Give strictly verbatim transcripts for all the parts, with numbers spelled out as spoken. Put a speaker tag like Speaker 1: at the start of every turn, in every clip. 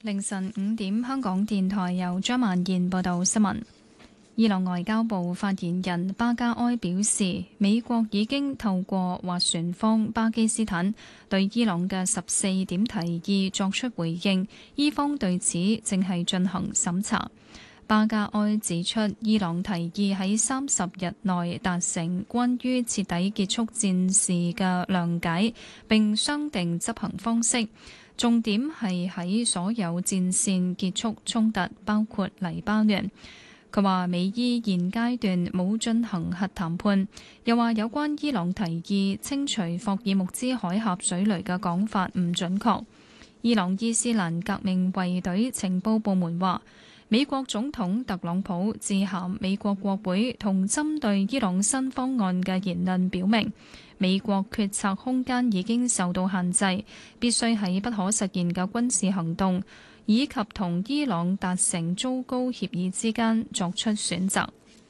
Speaker 1: 凌晨五點，香港電台由張曼燕報道新聞。伊朗外交部發言人巴加埃表示，美國已經透過斡旋方巴基斯坦對伊朗嘅十四點提議作出回應，伊方對此正係進行審查。巴加埃指出，伊朗提議喺三十日內達成關於徹底結束戰事嘅諒解，並商定執行方式，重點係喺所有戰線結束衝突，包括黎巴嫩。佢話美伊現階段冇進行核談判，又話有關伊朗提議清除霍爾木茲海峽水雷嘅講法唔準確。伊朗伊斯蘭革命衛隊情報部門話，美國總統特朗普致函美國國會同針對伊朗新方案嘅言論表明，美國決策空間已經受到限制，必須喺不可實現嘅軍事行動以及同伊朗達成糟糕協議之間作出選擇。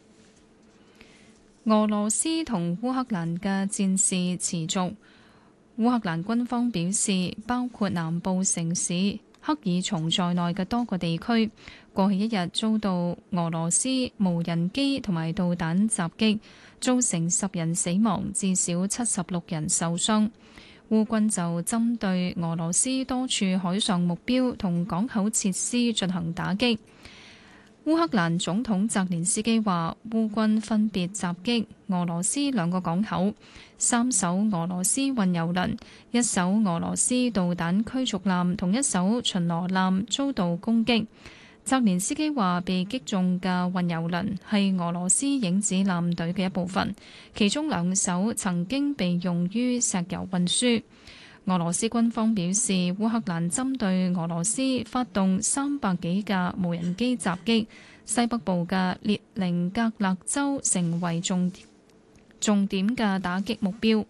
Speaker 1: 俄羅斯同烏克蘭嘅戰事持續，烏克蘭軍方表示，包括南部城市克爾松在內嘅多個地區，過去一日遭到俄羅斯無人機同埋導彈襲擊，造成十人死亡，至少七十六人受傷。烏軍就針對俄羅斯多處海上目標同港口設施進行打擊。烏克蘭總統澤連斯基話，烏軍分別襲擊俄羅斯兩個港口、三艘俄羅斯運油輪、一艘俄羅斯導彈驅逐艦同一艘巡邏艦遭到攻擊。澤連斯基話，被擊中嘅運油輪係俄羅斯影子艦隊嘅一部分，其中兩艘曾經被用於石油運輸。俄羅斯軍方表示，烏克蘭針對俄羅斯發動三百幾架無人機襲擊，西北部嘅列寧格勒州成為重重點嘅打擊目標。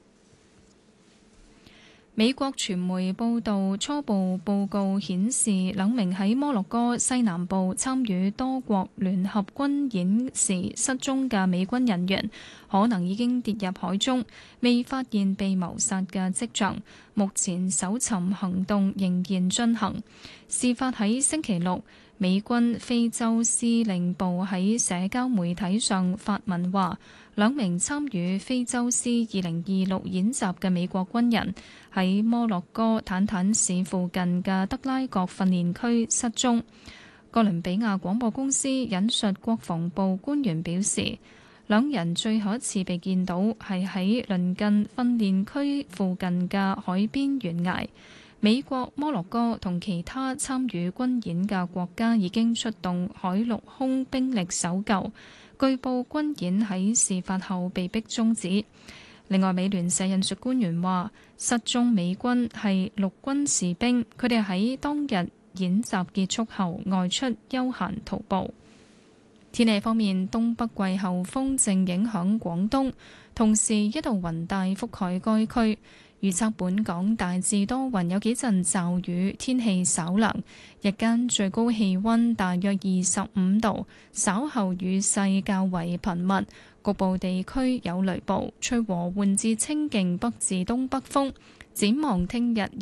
Speaker 1: 美國傳媒報道，初步報告顯示，兩名喺摩洛哥西南部參與多國聯合軍演時失蹤嘅美軍人員，可能已經跌入海中，未發現被謀殺嘅跡象。目前搜尋行動仍然進行。事發喺星期六，美軍非洲司令部喺社交媒體上發文話，兩名參與非洲獅二零二六演習嘅美國軍人喺摩洛哥坦坦市附近嘅德拉各訓練區失蹤。哥倫比亞廣播公司引述國防部官員表示，兩人最後一次被見到係喺鄰近訓練區附近嘅海邊懸崖。美國、摩洛哥同其他參與軍演嘅國家已經出動海陸空兵力搜救。據報軍演喺事發後被迫終止。另外，美聯社引述官員話，失蹤美軍係陸軍士兵，佢哋喺當日演習結束後外出休閒徒步。天氣方面，東北季候風正影響廣東，同時一道雲帶覆蓋該區。預測本港大致多雲，有幾陣驟雨，天氣稍涼，日間最高氣溫大約二十五度，稍後雨勢較為頻密，局部地區有雷暴，吹和緩至清勁北至東北風。展望聽日